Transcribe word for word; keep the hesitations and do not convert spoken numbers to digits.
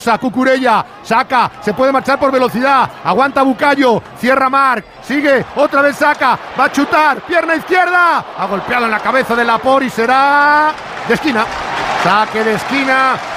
Cucurella, saca, se puede marchar por velocidad, aguanta Bucayo, cierra Marc, sigue, otra vez saca, va a chutar, pierna izquierda, ha golpeado en la cabeza de Laporte y será de esquina, saque de esquina